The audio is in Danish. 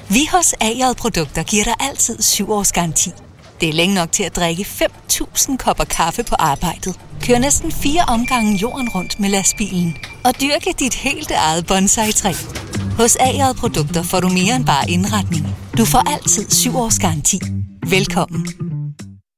Vi hos AJ Produkter giver dig altid 7 års garanti. Det er længe nok til at drikke 5.000 kopper kaffe på arbejdet, køre næsten 4 omgange jorden rundt med lastbilen og dyrke dit helt eget bonsai-træ. Hos AJ Produkter får du mere end bare indretning. Du får altid 7 års garanti. Velkommen.